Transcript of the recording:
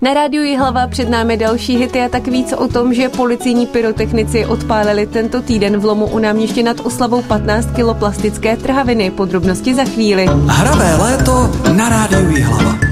Na rádiu Jihlava před námi další hity a tak víc o tom, že policejní pyrotechnici odpálili tento týden v lomu u náměstí nad oslavou 15 kg plastické trhaviny. Podrobnosti za chvíli. Hravé léto na rádiu Jihlava.